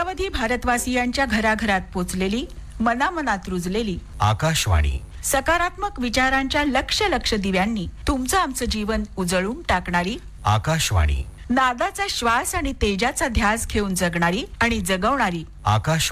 कोट्यावधी भारतवासियांच्या घराघरात पोचलेली, मनामनात रुजलेली आकाशवाणी. सकारात्मक विचारांच्या लक्ष लक्ष दिव्यांनी तुमचं आमचं जीवन उजळून टाकणारी आकाशवाणी. नादाचा श्वास आणि तेजाचा ध्यास घेऊन जगणारी आणि जगवणारी आकाश